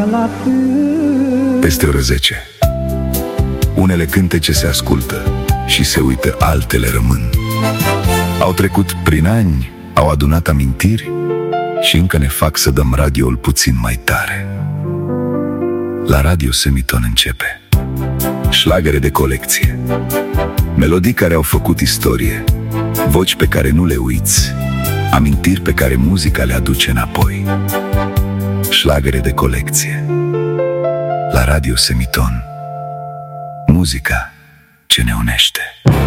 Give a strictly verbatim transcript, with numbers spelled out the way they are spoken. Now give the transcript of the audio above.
Peste oră zece. Unele cântece se ascultă și se uită, altele rămân. Au trecut prin ani, au adunat amintiri și încă ne fac să dăm radioul puțin mai tare. La Radio Semiton începe șlagere de colecție, melodii care au făcut istorie, voci pe care nu le uiți, amintiri pe care muzica le aduce înapoi. Șlagere de colecție la Radio Semiton, muzica ce ne unește.